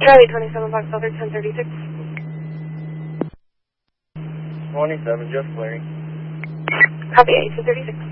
Charlie 27 Fox Delta 1036. 27, just clearing. Copy 1836.